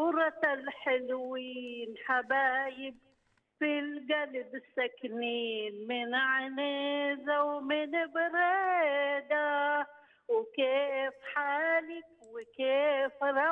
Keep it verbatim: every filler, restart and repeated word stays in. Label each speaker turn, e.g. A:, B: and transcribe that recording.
A: صورة الحلوين حبايب في القلب ساكنين، من عنيزة ومن بريدة، وكيف حالك وكيف